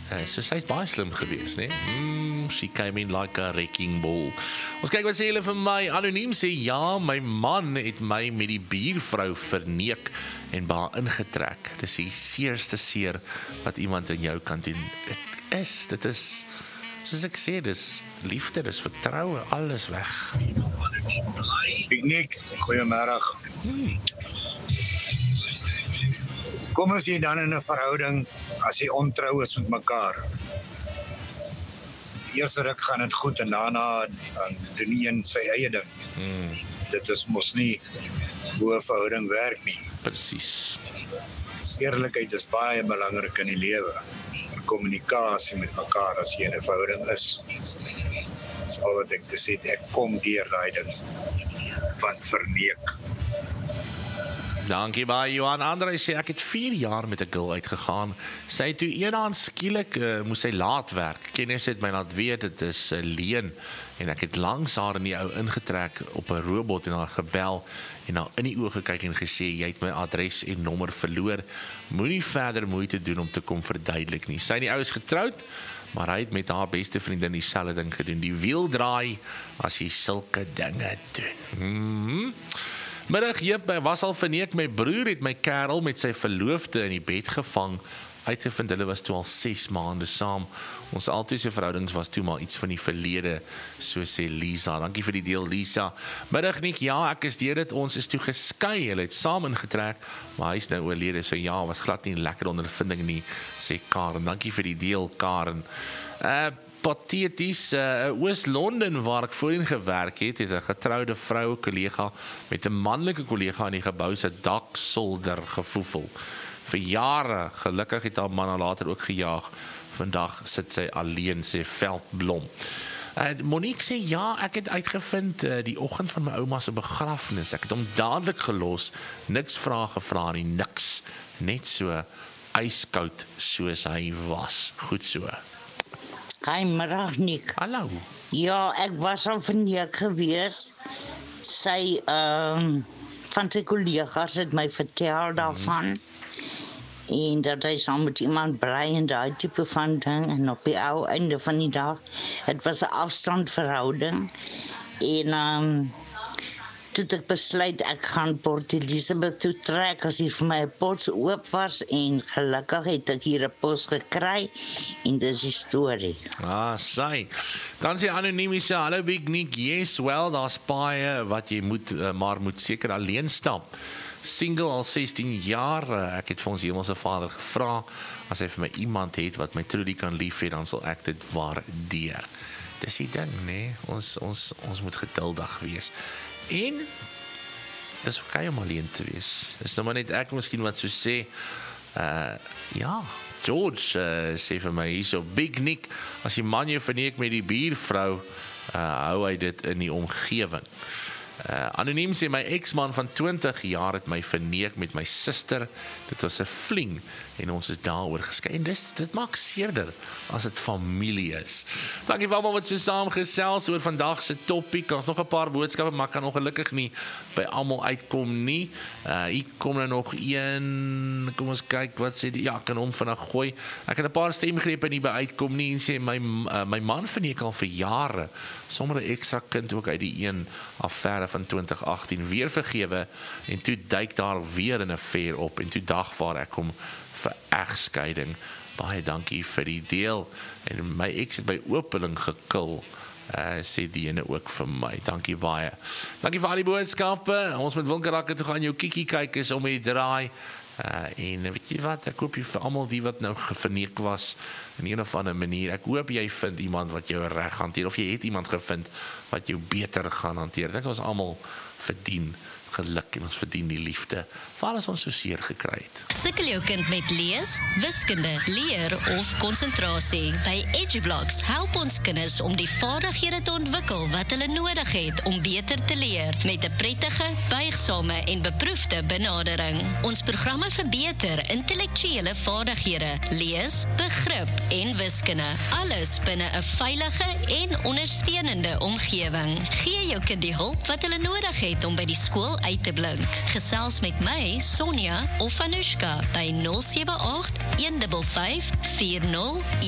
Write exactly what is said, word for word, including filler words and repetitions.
Uh, so sy is baie slim gewees, né? Mm, she came in like a wrecking ball. Ons kyk wat sê julle vir my. Anoniem sê, ja, my man het my met die buurvrou verneek en by haar ingetrek. Dis die seerste seer wat iemand in jou kan doen. Dit is, dit is, soos ek sê, dis liefde, dis vertroue, alles weg. Piknik, goeiemiddag. Hmm. Kom as jy dan in 'n verhouding, as jy ontrou is met mekaar. Die eerste ruk gaan dit goed en daarna dan doen die een sy eie ding. Hmm. Dit is mos nie hoe 'n verhouding werk nie. Presies. Eerlikheid is baie belangrik in die lewe. Kommunikasie met mekaar as jy in 'n verhouding is. Dis al wat ek te sê, ek kom deur daai ding van verneek. Dankie baie, Johan. André sê, ek het vier jaar met 'n girl uitgegaan. Sy het toe eendag skielik, uh, moes sy laat werk. Kennis het my laat weet, dit is 'n uh, leen. En ek het langs haar in die ou ingetrek op 'n robot en haar gebel en haar in die oë gekyk en gesê, jy het my adres en nommer verloor. Moenie verder moeite doen om te kom verduidelik nie. Sy en die ou is getroud, maar hy het met haar beste vriendin dieselfde ding gedoen. Die wiel draai as jy sulke dinge doen. Mm-hmm. Middag, jyp, was al verneek, my broer het my kerel met sy verloofde in die bed gevang, uitgevind, hulle was toe al ses maande saam, ons altyd sy verhoudings was toe maar iets van die verlede, so sê Lisa, dankie vir die deel Lisa. Middag Nick, ja, ek is deur dit, ons is toe geskei, hulle het saam ingetrek, maar hy is nou oorlede, so ja, was glad nie lekker ondervinding nie, sê Karen, dankie vir die deel Karen. Uh, Patheties, uh, Oos-London waar ek voorheen gewerk het, het 'n getroude vrou, kollega, met 'n manlike kollega in die gebou se daksolder gevoefel. Vir jare, gelukkig het haar man later ook gejaag. Vandag sit sy alleen, sê Veldblom. Uh, Monique sê, ja, ek het uitgevind uh, die oggend van my ouma se begrafnis. Ek het hom dadelik gelos, niks vrae gevra nie, niks. Net so yskoud soos hy was. Goed so. Goeiemiddag, Nick. Hallo. Ja, ek was al verneek gewees. Sy, um, van sy collega's het my vertel daarvan. Mm. En dat hy saam met iemand brei en daai tipe van ding. En op die ou einde van die dag, het was 'n afstandverhouding. En um, toe ek besluit, ek gaan Port Elizabeth toe trek, as hier vir my 'n pos oop was, en gelukkig het ek hier 'n pos gekry, en dis die storie. Ah, sy. Dan sê Anoniem, sê, hallo Big Nick, yes, well, daar's baie wat jy moet, uh, maar moet seker alleen stap. Single al sestien jaar, uh, ek het vir ons hemelse Vader gevra, as hy vir my iemand het wat my truly kan lief hê, dan sal ek dit waardeer. Dis die ding, nee, ons, ons, ons moet geduldig wees. En dis okay om alleen te wees. Dis nou maar net ek miskien wat so sê, uh, ja, George uh, sê vir my hierso, Big Nick, as die man jou verneek met die buurvrou, uh, hou hy dit in die omgewing. Uh, Anoniem sê, my ex-man van twintig jaar het my verneek met my suster, dit was 'n fling, en ons is daaroor geskei, en dis, dit maak seerder, as dit familie is. Dankie vir almal wat so saam gesels oor vandag se topiek, ons nog 'n paar boodskappe, maar kan ongelukkig nie by almal uitkom nie. Uh, hier kom nou nog een, kom ons kyk, wat sê die, ja, ek kan hom vandag gooi, ek het 'n paar stemgrepe nie by uitkom nie, en sê, my, uh, my man verneek al vir jare, sommer 'n ekstra kind ook uit die een affære van twintig agttien, weer vergewe, en toe duik daar weer 'n affair op, en toe dagvaar ek hom vir egskeiding. Baie dankie vir die deel, en my ex het by opening gekil, uh, sê die ene ook vir my. Dankie baie. Dankie vir al die boodskappe, ons moet Winkelrakke toe gaan, jou kiekie kyk is om die draai, uh, en weet jy wat, ek hoop jy vir almal die wat nou verneek was, in een of ander manier, ek hoop jy vind iemand wat jou reg hanteer, of jy het iemand gevind wat jou beter gaan hanteer. Ek dink ons almal verdien geluk en ons verdien die liefde, vir alles ons so seer gekry het. Sukkel jou kind met lees, wiskunde, leer of konsentrasie? By EduBlocks help ons kinders om die vaardighede te ontwikkel wat hulle nodig het om beter te leer, met 'n prettige, buigsame en beproefde benadering. Ons programme verbeter intellektuele vaardighede, lees, begrip en wiskunde, alles binne 'n veilige en ondersteunende omgewing. Gee jou kind die hulp wat hulle nodig het om by die skool uit te blink. Gesels met my, Sonja of Anushka by nul sewe agt een vyf vyf vier nul